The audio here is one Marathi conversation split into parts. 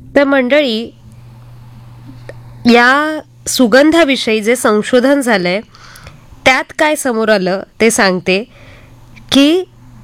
तर मंडळी, या सुगंधाविषयी जे संशोधन झालंय त्यात काय समोर आलं ते सांगते की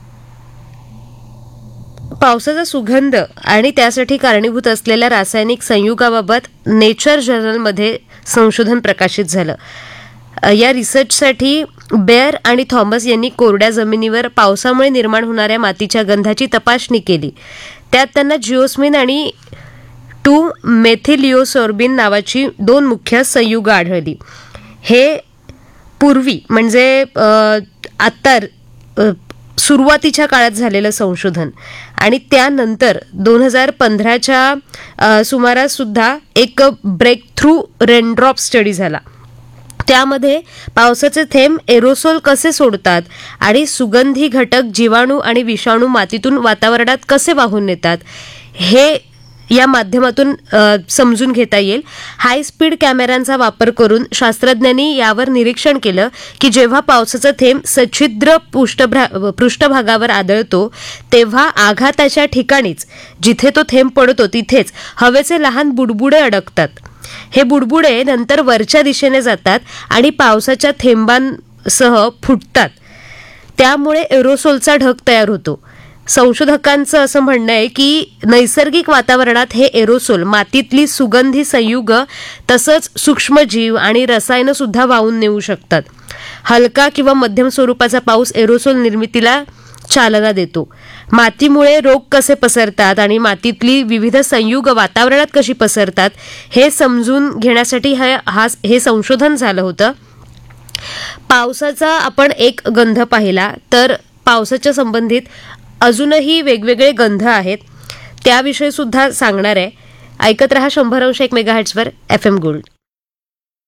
पावसाचा सुगंध आणि त्यासाठी कारणीभूत असलेल्या रासायनिक संयुगाबाबत नेचर जर्नलमध्ये संशोधन प्रकाशित झालं. या रिसर्चसाठी बेअर आणि थॉमस यांनी कोरड्या जमिनीवर पावसामुळे निर्माण होणाऱ्या मातीच्या गंधाची तपासणी केली. त्यात त्यांना जिओस्मिन आणि 2-मेथिलिओसोर्बिन नावाची 2 मुख्य संयुग आढळली. हे पूर्वी म्हणजे आत्ता सुरुवातीच्या काळात झालेलं संशोधन आणि त्यानंतर 2015च्या सुमारास सुद्धा एक ब्रेक थ्रू रेनड्रॉप स्टडी झाला. त्यामध्ये पावसाचे थेंब एरोसोल कसे सोडतात आणि सुगंधी घटक, जीवाणू आणि विषाणू मातीतून वातावरणात कसे वाहून नेतात हे या माध्यमातून समजून घेता येईल. हाय स्पीड कॅमेऱ्यांचा वापर करून शास्त्रज्ञांनी यावर निरीक्षण केलं की जेव्हा पावसाचा थेंब सच्छिद्र पृष्ठभागावर आदळतो तेव्हा आघाताच्या ठिकाणीच जिथे तो थेंब पडतो तिथेच हवेचे लहान बुडबुडे अडकतात. हे बुडबुडे नंतर वरच्या दिशेने जातात आणि पावसाच्या थेंबांसह फुटतात. त्यामुळे एरोसोलचा ढग तयार होतो. संशोधकांचं असं म्हणणं आहे की नैसर्गिक वातावरणात हे एरोसोल मातीतली सुगंधी संयुग तसंच सूक्ष्मजीव आणि रसायनं सुद्धा वाहून नेऊ शकतात. हलका किंवा मध्यम स्वरूपाचा पाऊस एरोसोल निर्मितीला चालना देतो. मातीमुळे रोग कसे पसरतात आणि मातीतली विविध संयुग वातावरणात कशी पसरतात हे समजून घेण्यासाठी हे संशोधन झालं होतं. पावसाचा आपण एक गंध पाहिला, तर पावसाच्या संबंधित अजूनही वेगवेगळे गंध आहेत, त्याविषयी सुद्धा सांगणार आहे. ऐकत रहा 100.1 मेगाहर्ट्झवर FM गोल्ड.